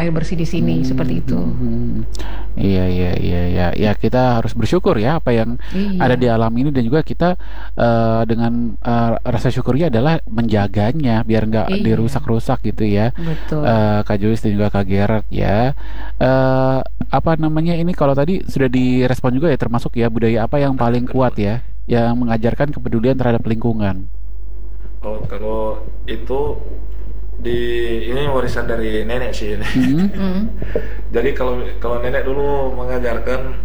air bersih di sini seperti itu. Iya, iya, iya, iya. Ya, kita harus bersyukur ya apa yang ada di Iya, alam ini, dan juga kita dengan rasa syukurnya adalah menjaganya biar nggak iya, dirusak-rusak gitu ya. betul. Kak Joyce dan juga Kak Gerard ya. Apa namanya ini, kalau tadi sudah direspon juga ya, termasuk ya budaya apa yang paling kuat ya, yang mengajarkan kepedulian terhadap lingkungan. Oh, kalau itu di ini warisan dari nenek sih ini. Mm-mm. Mm. Jadi kalau kalau nenek dulu mengajarkan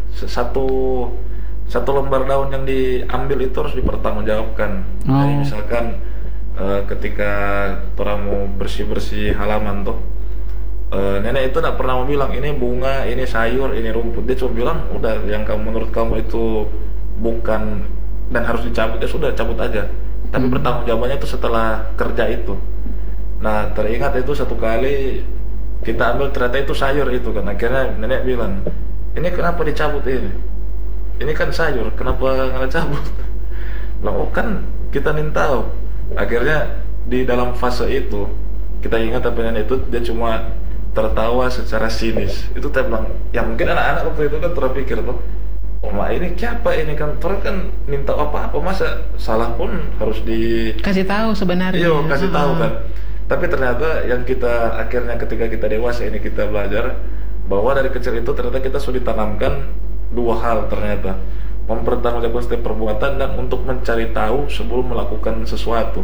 satu lembar daun yang diambil itu harus dipertanggungjawabkan. Jadi Oh. misalkan ketika orang mau bersih-bersih halaman tuh, nenek itu tidak pernah mau bilang ini bunga, ini sayur, ini rumput. Dia cuma bilang udah yang kamu menurut kamu itu bukan dan harus dicabut ya sudah cabut aja. Tapi pertanggungjawabannya itu setelah kerja itu. Nah, teringat itu satu kali kita ambil ternyata itu sayur itu kan. Akhirnya nenek bilang, ini kenapa dicabut ini? Ini kan sayur, kenapa nggak cabut? Bilang, oh kan kita nin tahu. Akhirnya di dalam fase itu kita ingat tapi nenek itu dia cuma tertawa secara sinis. Itu saya bilang, ya mungkin anak-anak waktu itu kan terpikir tuh, oh mak ini siapa ini kan? Orang kan minta apa-apa masa salah pun harus di Kasih tahu sebenarnya. iya kasih tahu Heeh. kan. Tapi ternyata yang kita akhirnya ketika kita dewasa ini kita belajar bahwa dari kecil itu ternyata kita sudah ditanamkan dua hal ternyata, mempertanggungjawabkan setiap perbuatan dan untuk mencari tahu sebelum melakukan sesuatu.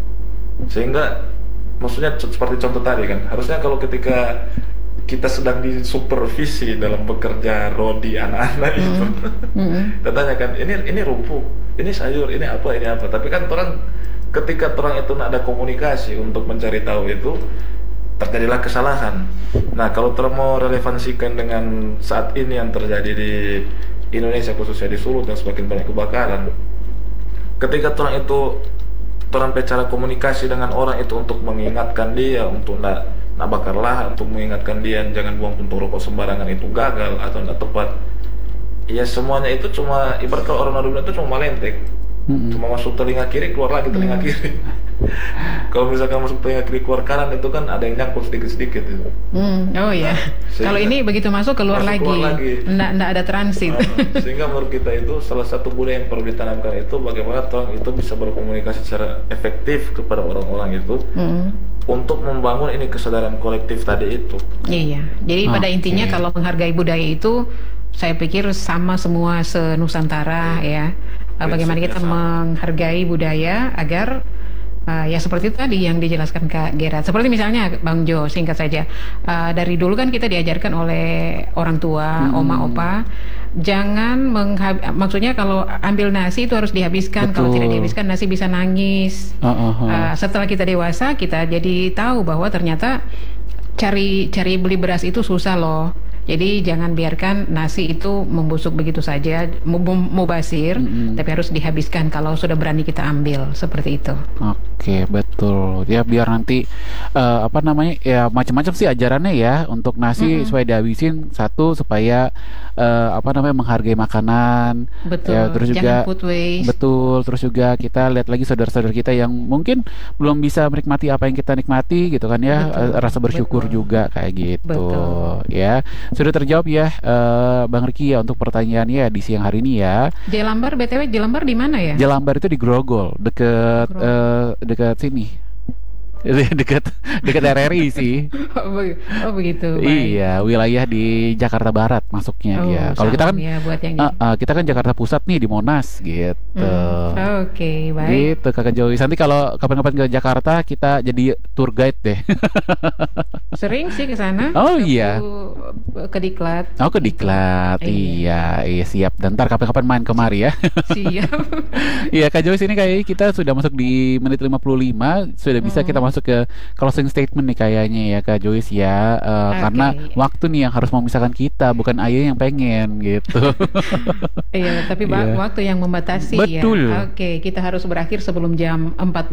Sehingga maksudnya seperti contoh tadi kan, harusnya kalau ketika kita sedang disupervisi dalam bekerja rodi anak-anak itu, Mm-mm. kita tanya kan, ini rumput, ini sayur, ini apa, tapi kan orang ketika orang itu nggak ada komunikasi untuk mencari tahu itu, terjadilah kesalahan. Nah, kalau orang mau relevansikan dengan saat ini yang terjadi di Indonesia khususnya di Sulut yang semakin banyak kebakaran, ketika orang itu orang cara komunikasi dengan orang itu untuk mengingatkan dia untuk nak bakar lahan, untuk mengingatkan dia jangan buang puntung rokok sembarangan itu gagal atau tidak tepat. Ya semuanya itu cuma ibarat kalau orang Madura itu cuma malentek, Mm-mm. cuma masuk telinga kiri keluar lagi telinga kiri. Kalau misalkan masuk telinga kiri keluar kanan itu kan ada yang nyangkut sedikit-sedikit itu. Oh ya. Sehingga- Kalau ini begitu masuk keluar Masuk, lagi. keluar lagi. Nggak ada transit. Sehingga menurut kita itu salah satu budaya yang perlu ditanamkan itu bagaimana orang itu bisa berkomunikasi secara efektif kepada orang-orang itu Mm. untuk membangun ini kesadaran kolektif tadi itu. Iya. Jadi pada Oke. intinya kalau menghargai budaya itu, saya pikir sama semua senusantara ya. Bagaimana kita Prinsipnya sama. menghargai budaya agar ya seperti itu tadi yang dijelaskan Kak Gerard. Seperti misalnya Bang Jo, singkat saja. Dari dulu kan kita diajarkan oleh orang tua, oma, opa, jangan maksudnya kalau ambil nasi itu harus dihabiskan. Kalau tidak Betul. dihabiskan nasi bisa nangis. Setelah kita dewasa, kita jadi tahu bahwa ternyata cari beli beras itu susah loh. Jadi jangan biarkan nasi itu membusuk begitu saja, mubasir, tapi harus dihabiskan kalau sudah berani kita ambil, seperti itu. Oke, betul. Ya biar nanti apa namanya ya, macam-macam sih ajarannya ya untuk nasi, supaya dihabisin satu, supaya apa namanya menghargai makanan. Betul. Ya, terus juga Jangan food waste. betul, terus juga kita lihat lagi saudara-saudara kita yang mungkin belum bisa menikmati apa yang kita nikmati gitu kan ya. Betul, Rasa bersyukur betul. juga kayak gitu. Betul. Ya. Sudah terjawab ya Bang Riki ya untuk pertanyaannya di siang hari ini ya. Jelambar, BTW Jelambar di mana ya? Jelambar itu di Grogol, deket dekat sini. dekat dekat RRI sih. Oh begitu, baik. Iya, wilayah di Jakarta Barat masuknya Oh, dia. Kalau kita kan salam ya buat yang di... kita kan Jakarta Pusat nih di Monas gitu. Oke, baik. Gitu Kakak Joy. Nanti kalau kapan-kapan ke Jakarta kita jadi tour guide deh. Sering sih ke sana. Oh, Ke iya. ke Diklat. Oh, ke Diklat. Iya. Iya, siap. Dan ntar kapan-kapan main kemari ya. Siap. Iya Kak Joyce, ini kayak kita sudah masuk di menit 55. Sudah bisa kita masuk ke closing statement nih kayaknya ya Kak Joyce ya. Karena waktu nih yang harus memisahkan kita, bukan Ayah yang pengen gitu. Iya, tapi Iya. waktu yang membatasi Betul. ya. Oke, kita harus berakhir sebelum jam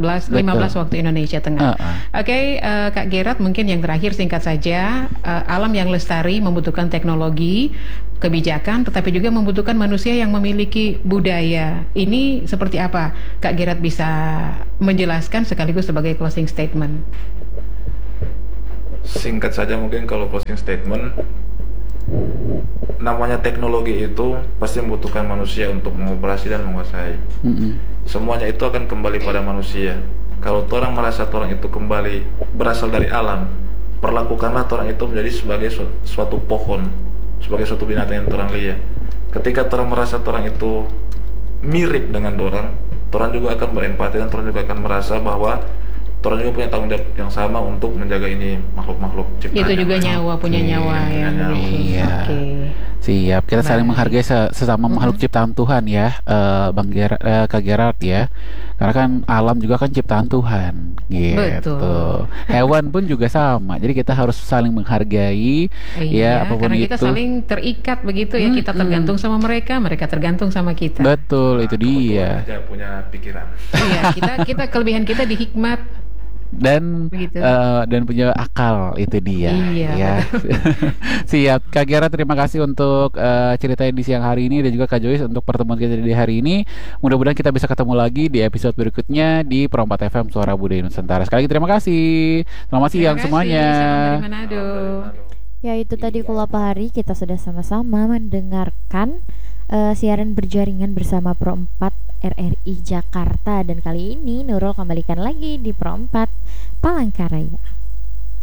15 waktu Indonesia Tengah. Oke, Kak Gerard, mungkin yang terakhir singkat saja. Alam yang lestari membutuhkan teknologi, kebijakan, tetapi juga membutuhkan manusia yang memiliki budaya. Ini seperti apa? Kak Gerard bisa menjelaskan sekaligus sebagai closing statement. Singkat saja mungkin kalau closing statement, namanya teknologi itu pasti membutuhkan manusia untuk mengoperasi dan menguasai. Semuanya itu akan kembali pada manusia. Kalau orang merasa orang itu kembali berasal dari alam, perlakukanlah orang itu menjadi sebagai suatu pohon, sebagai suatu binatang yang orang lihat. Ketika orang merasa orang itu mirip dengan orang juga akan berempati dan orang juga akan merasa bahwa orang juga punya tanggung jawab yang sama untuk menjaga ini makhluk-makhluk ciptaan. Itu juga nyawa, punya nyawa ya. Iya. Siap, kita saling menghargai sesama makhluk ciptaan Tuhan ya, Bang Kak Gerard ya. Karena kan alam juga kan ciptaan Tuhan, gitu. Betul. Hewan pun juga sama. Jadi kita harus saling menghargai, ya apapun karena kita itu. saling terikat begitu ya. Kita tergantung sama mereka, mereka tergantung sama kita. Betul, itu dia. Dia punya pikiran. Iya, kita kelebihan kita di hikmat. Dan punya akal, itu dia. Iya, ya. Siap, Kak Gera, terima kasih untuk ceritanya di siang hari ini, dan juga Kak Joyce untuk pertemuan kita di hari ini. Mudah-mudahan kita bisa ketemu lagi di episode berikutnya di Pro 4 FM Suara Budaya Nusantara. Sekali lagi terima kasih. Selamat siang semuanya. Salam dari Manado. Ya, itu tadi Kulapa Hari, kita sudah sama-sama mendengarkan siaran berjaringan bersama Pro 4 RRI Jakarta, dan kali ini Nurul kembalikan lagi di Pro 4 Palangkaraya.